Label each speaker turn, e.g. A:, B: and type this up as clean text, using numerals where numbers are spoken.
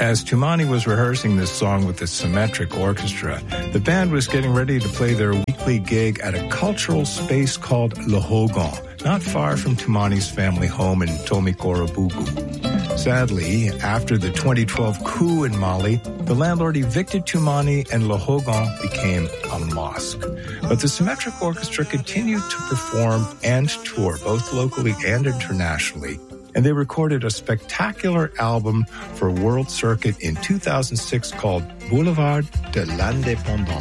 A: As Toumani was rehearsing this song with the Symmetric Orchestra, the band was getting ready to play their weekly gig at a cultural space called Le Hogan, not far from Toumani's family home in Tomikorobugu. Sadly, after the 2012 coup in Mali, the landlord evicted Toumani and Le Hogan became a mosque. But the Symmetric Orchestra continued to perform and tour, both locally and internationally, and they recorded a spectacular album for World Circuit in 2006 called Boulevard de l'Indépendance.